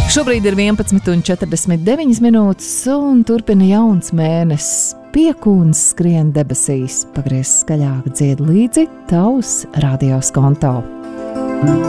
Šobrīd ir 11:49 un turpina jauns mēnesis. Piekūns skrien debesīs, pagriez skaļāk dzied līdzi tavs radios konto.